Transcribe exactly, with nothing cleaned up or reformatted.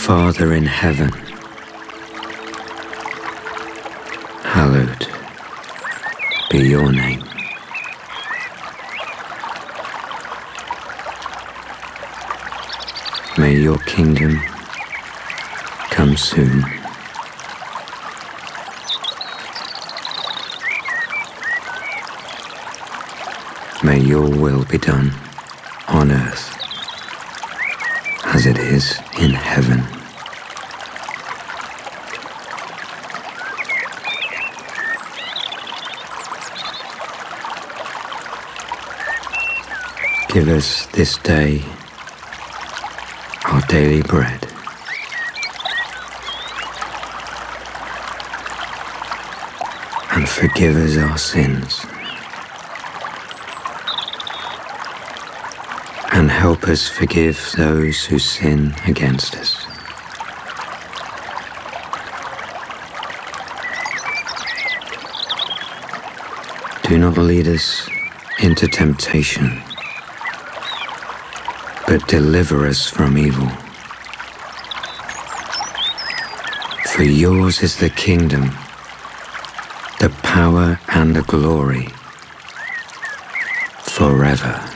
Father in heaven, hallowed be your name. May your kingdom come soon. May your will be done on earth as it is in heaven. Give us this day our daily bread. And forgive us our sins. And help us forgive those who sin against us. Do not lead us into temptation, but deliver us from evil. For yours is the kingdom, the power and the glory, forever.